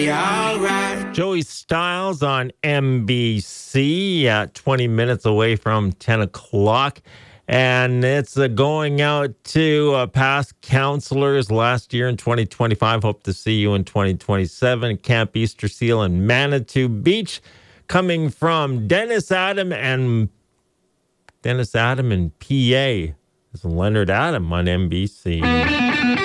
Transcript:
Joey Styles on NBC at 20 minutes away from 10 o'clock. And it's going out to past counselors last year in 2025. Hope to see you in 2027. Camp Easter Seal in Manitou Beach. Coming from Dennis Adam and PA. This is Leonard Adam on NBC.